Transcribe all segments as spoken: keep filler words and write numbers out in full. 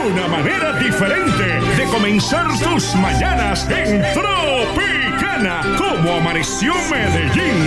Una manera diferente de comenzar tus mañanas en Tropicana. ¿Cómo amaneció Medellín?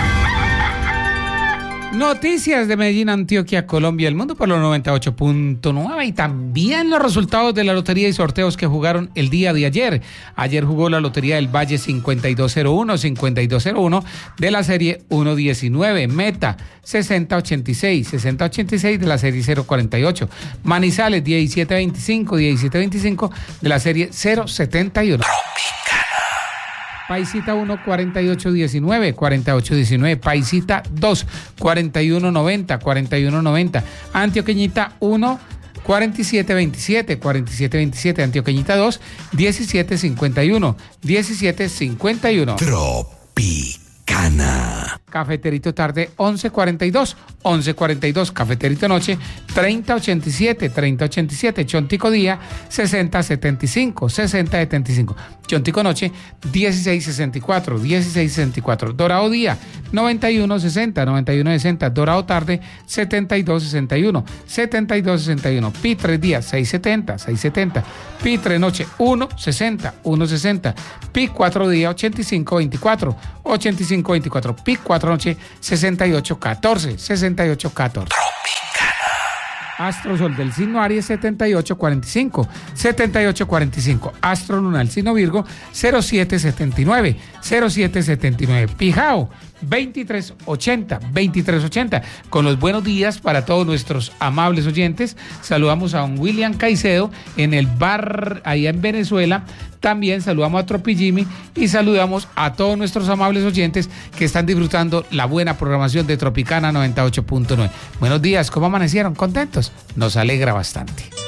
Noticias de Medellín, Antioquia, Colombia, el mundo por los noventa y ocho punto nueve y también los resultados de la lotería y sorteos que jugaron el día de ayer. Ayer jugó la lotería del Valle cincuenta y dos cero uno, cincuenta y dos cero uno de la serie uno diecinueve, Meta sesenta ochenta y seis, sesenta ochenta y seis de la serie cero cuarenta y ocho, Manizales diecisiete veinticinco, diecisiete veinticinco de la serie cero setenta y uno. Paisita uno, cuarenta y ocho diecinueve, cuarenta y ocho diecinueve. Paisita dos, cuarenta y uno noventa, cuarenta y uno noventa. Antioqueñita uno, cuarenta y siete veintisiete, cuarenta y siete veintisiete. Antioqueñita dos, diecisiete cincuenta y uno, diecisiete cincuenta y uno. Tropicana. Cafeterito tarde once cuarenta y dos, once cuarenta y dos. Cafeterito noche treinta ochenta y siete, treinta ochenta y siete. Chontico día sesenta setenta y cinco, sesenta setenta y cinco. Chontico noche dieciséis sesenta y cuatro, dieciséis sesenta y cuatro. Dorado día noventa y uno sesenta, noventa y uno sesenta. Dorado tarde setenta y dos sesenta y uno, setenta y dos sesenta y uno. Pitre día seis setenta, seis setenta. Pitre noche uno sesenta, uno sesenta. Pic cuatro día ochenta y cinco veinticuatro, ochenta y cinco veinticuatro. Pic cuatro noche sesenta y ocho catorce, sesenta y ocho catorce. Astro Sol del signo Aries setenta y ocho cuarenta y cinco, setenta y ocho cuarenta y cinco. Astro Luna del signo Virgo cero siete setenta y nueve, cero siete setenta y nueve. Pijao veintitrés ochenta, veintitrés ochenta. Con los buenos días para todos nuestros amables oyentes. Saludamos a don William Caicedo en el bar allá en Venezuela. También saludamos a Tropi Jimmy y saludamos a todos nuestros amables oyentes que están disfrutando la buena programación de Tropicana noventa y ocho punto nueve. Buenos días, ¿cómo amanecieron? ¿Contentos? Nos alegra bastante.